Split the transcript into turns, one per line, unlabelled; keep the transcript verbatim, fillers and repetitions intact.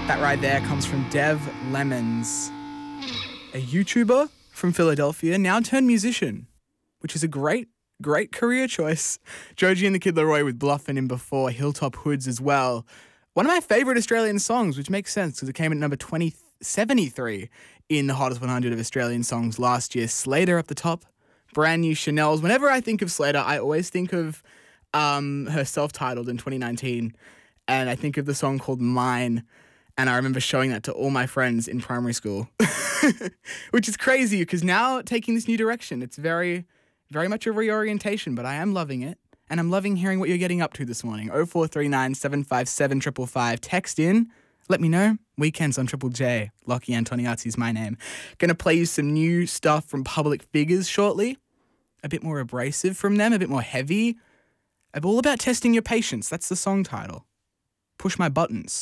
That right there comes from Dev Lemons, a YouTuber from Philadelphia, now turned musician, which is a great, great career choice. Joji and the Kid Laroi with Bluffin' in before, Hilltop Hoods as well. One of my favourite Australian songs, which makes sense because it came at number twenty seventy-three in the Hottest one hundred of Australian songs last year. Slater up the top, brand new Chanel's. Whenever I think of Slater, I always think of um, her self-titled in twenty nineteen, and I think of the song called Mine. And I remember showing that to all my friends in primary school, which is crazy because now taking this new direction, it's very, very much a reorientation, but I am loving it. And I'm loving hearing what you're getting up to this morning. oh four three nine, seven five seven, five five five. Text in. Let me know. Weekends on Triple J. Lockie Antoniazzi is my name. Gonna play you some new stuff from Public Figures shortly. A bit more abrasive from them, a bit more heavy. I'm all about testing your patience. That's the song title. Push my buttons.